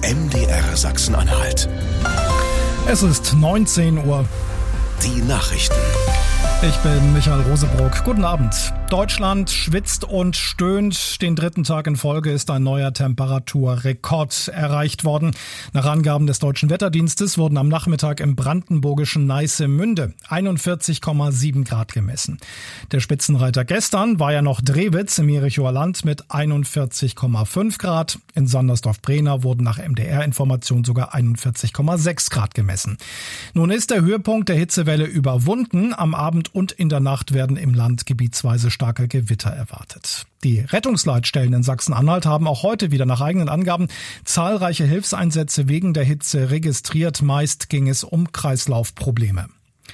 MDR Sachsen-Anhalt. Es ist 19 Uhr. Die Nachrichten. Ich bin Michael Rosebrock. Guten Abend. Deutschland schwitzt und stöhnt. Den dritten Tag in Folge ist ein neuer Temperaturrekord erreicht worden. Nach Angaben des Deutschen Wetterdienstes wurden am Nachmittag im brandenburgischen Neissemünde 41,7 Grad gemessen. Der Spitzenreiter gestern war ja noch Drewitz im Jerichower Land mit 41,5 Grad. In Sandersdorf-Brehna wurden nach MDR-Information sogar 41,6 Grad gemessen. Nun ist der Höhepunkt der Hitzewelle überwunden. Am Abend und in der Nacht werden im Land gebietsweise starke Gewitter erwartet. Die Rettungsleitstellen in Sachsen-Anhalt haben auch heute wieder nach eigenen Angaben zahlreiche Hilfseinsätze wegen der Hitze registriert. Meist ging es um Kreislaufprobleme.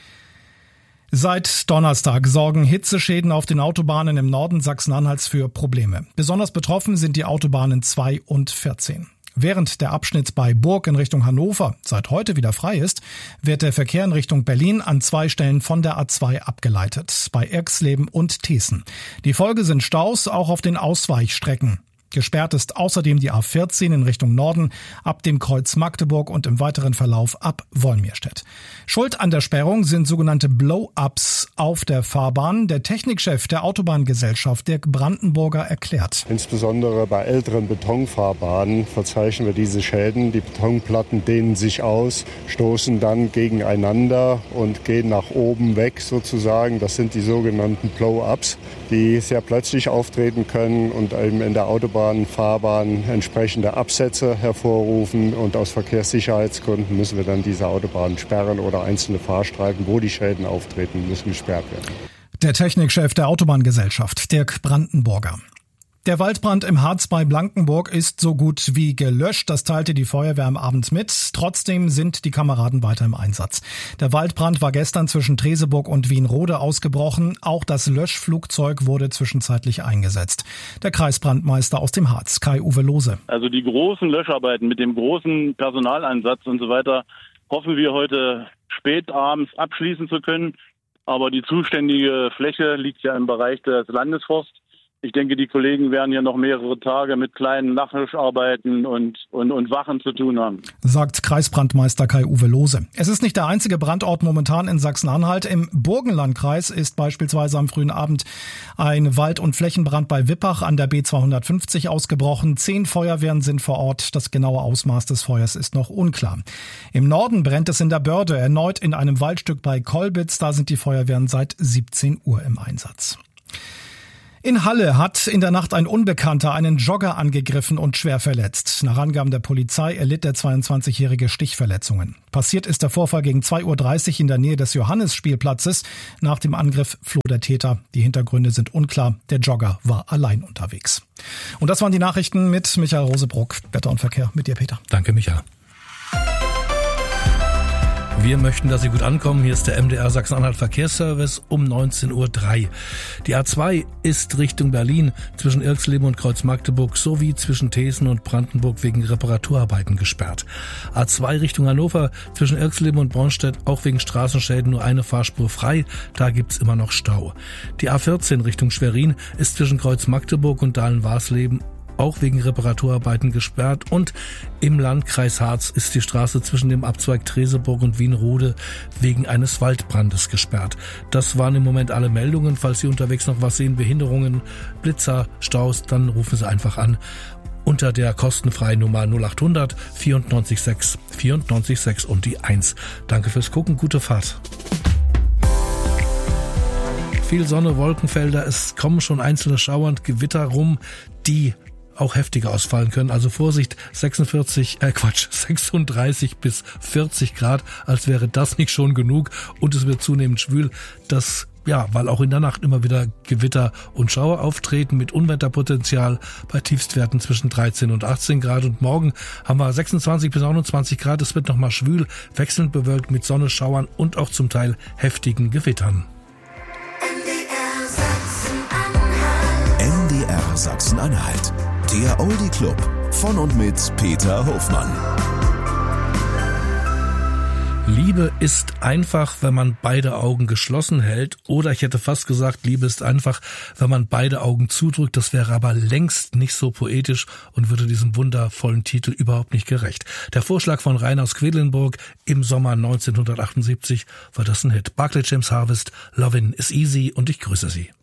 Seit Donnerstag sorgen Hitzeschäden auf den Autobahnen im Norden Sachsen-Anhalts für Probleme. Besonders betroffen sind die Autobahnen 2 und 14. Während der Abschnitt bei Burg in Richtung Hannover seit heute wieder frei ist, wird der Verkehr in Richtung Berlin an 2 Stellen von der A2 abgeleitet, bei Erxleben und Thesen. Die Folge sind Staus auch auf den Ausweichstrecken. Gesperrt ist außerdem die A14 in Richtung Norden ab dem Kreuz Magdeburg und im weiteren Verlauf ab Wolmirstedt. Schuld an der Sperrung sind sogenannte Blow-ups auf der Fahrbahn. Der Technikchef der Autobahngesellschaft, Dirk Brandenburger, erklärt. Insbesondere bei älteren Betonfahrbahnen verzeichnen wir diese Schäden. Die Betonplatten dehnen sich aus, stoßen dann gegeneinander und gehen nach oben weg sozusagen. Das sind die sogenannten Blow-ups, die sehr plötzlich auftreten können und eben in der Autobahnfahrbahn entsprechende Absätze hervorrufen. Und aus Verkehrssicherheitsgründen müssen wir dann diese Autobahnen sperren oder einzelne Fahrstreifen, wo die Schäden auftreten, müssen gesperrt werden. Der Technikchef der Autobahngesellschaft, Dirk Brandenburger. Der Waldbrand im Harz bei Blankenburg ist so gut wie gelöscht. Das teilte die Feuerwehr am Abend mit. Trotzdem sind die Kameraden weiter im Einsatz. Der Waldbrand war gestern zwischen Treseburg und Wienrode ausgebrochen. Auch das Löschflugzeug wurde zwischenzeitlich eingesetzt. Der Kreisbrandmeister aus dem Harz, Kai-Uwe Lohse. Also die großen Löscharbeiten mit dem großen Personaleinsatz und so weiter hoffen wir heute spät abends abschließen zu können. Aber die zuständige Fläche liegt ja im Bereich des Landesforsts. Ich denke, die Kollegen werden ja noch mehrere Tage mit kleinen Nachlöscharbeiten und Wachen zu tun haben. Sagt Kreisbrandmeister Kai-Uwe Lohse. Es ist nicht der einzige Brandort momentan in Sachsen-Anhalt. Im Burgenlandkreis ist beispielsweise am frühen Abend ein Wald- und Flächenbrand bei Wippach an der B250 ausgebrochen. 10 Feuerwehren sind vor Ort. Das genaue Ausmaß des Feuers ist noch unklar. Im Norden brennt es in der Börde, erneut in einem Waldstück bei Kolbitz. Da sind die Feuerwehren seit 17 Uhr im Einsatz. In Halle hat in der Nacht ein Unbekannter einen Jogger angegriffen und schwer verletzt. Nach Angaben der Polizei erlitt der 22-Jährige Stichverletzungen. Passiert ist der Vorfall gegen 2:30 Uhr in der Nähe des Johannisspielplatzes. Nach dem Angriff floh der Täter. Die Hintergründe sind unklar. Der Jogger war allein unterwegs. Und das waren die Nachrichten mit Michael Rosebrock. Wetter und Verkehr mit dir, Peter. Danke, Michael. Wir möchten, dass Sie gut ankommen. Hier ist der MDR Sachsen-Anhalt Verkehrsservice um 19:03 Uhr. Die A2 ist Richtung Berlin zwischen Irxleben und Kreuz Magdeburg sowie zwischen Thesen und Brandenburg wegen Reparaturarbeiten gesperrt. A2 Richtung Hannover zwischen Irxleben und Bornstedt auch wegen Straßenschäden nur eine Fahrspur frei. Da gibt's immer noch Stau. Die A14 Richtung Schwerin ist zwischen Kreuz Magdeburg und Dahlen-Warsleben auch wegen Reparaturarbeiten gesperrt, und im Landkreis Harz ist die Straße zwischen dem Abzweig Treseburg und Wienrode wegen eines Waldbrandes gesperrt. Das waren im Moment alle Meldungen. Falls Sie unterwegs noch was sehen, Behinderungen, Blitzer, Staus, dann rufen Sie einfach an unter der kostenfreien Nummer 0800 94 6 94 6 und die 1. Danke fürs Gucken, gute Fahrt. Viel Sonne, Wolkenfelder, es kommen schon einzelne Schauer und Gewitter rum, die auch heftiger ausfallen können. Also Vorsicht, 36 bis 40 Grad, als wäre das nicht schon genug, und es wird zunehmend schwül. Das weil auch in der Nacht immer wieder Gewitter und Schauer auftreten mit Unwetterpotenzial bei Tiefstwerten zwischen 13 und 18 Grad. Und morgen haben wir 26 bis 29 Grad. Es wird nochmal schwül, wechselnd bewölkt mit Sonne, Schauern und auch zum Teil heftigen Gewittern. MDR Sachsen-Anhalt. Der Oldie Club von und mit Peter Hofmann. Liebe ist einfach, wenn man beide Augen geschlossen hält. Oder ich hätte fast gesagt, Liebe ist einfach, wenn man beide Augen zudrückt. Das wäre aber längst nicht so poetisch und würde diesem wundervollen Titel überhaupt nicht gerecht. Der Vorschlag von Rainer aus Quedlinburg im Sommer 1978 war das ein Hit. Barclay James Harvest, Lovin' is Easy, und ich grüße Sie.